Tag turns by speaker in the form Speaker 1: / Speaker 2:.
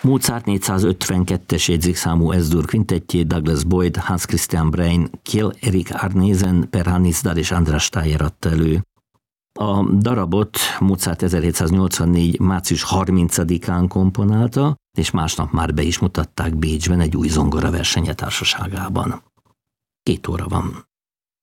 Speaker 1: Mozart 452-es jegyzékszámú S-dur kvintettjét Douglas Boyd, Hans Christian Brein, Kjell Erik Arnesen, Per Hannis Dahl és András Steyer adta elő. A darabot Mozart 1784. március 30-án komponálta, és másnap már be is mutatták Bécsben egy új zongoraversenye társaságában. 2 óra van.